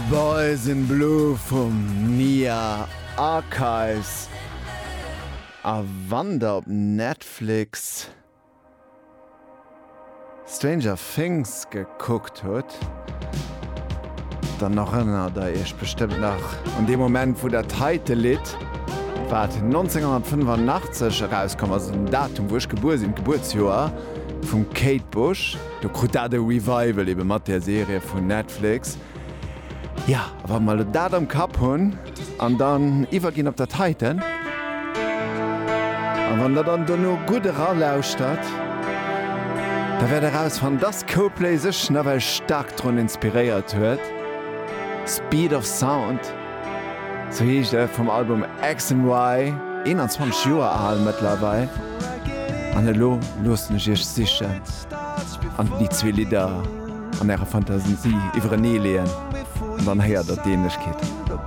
Boys in Blue vom Nia Archives a Wander op Netflix Stranger Things geguckt huet, dann noch ënner da ich bestimmt nach an dem Moment wo der Titel lit war 1985 herauskom as ein Datum woch geboren sind Geburtsjahr vum Kate Bush, du Krutade Revival eben mat der Serie von Netflix. Ja, aber mal dat am Kap hunn an dann iwwergin op der Titan. An wann der dann no gute Ra lauscht hat, da werd heraus van das Coplay sech nawel stark dron inspiriert huet. Speed of Sound, so hieß der vom Album X&Y, 21 Jahre alt mittlerweile. An der lusten ich sicher an die zwei Lieder an ihrer Fantasie über Nelien und dann her der Dänisch geht.